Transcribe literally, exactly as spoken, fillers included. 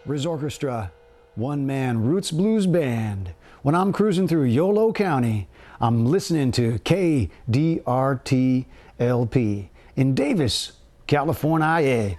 Riz Orchestra, one man roots blues band. When I'm cruising through Yolo County, I'm listening to K D R T L P in Davis, California.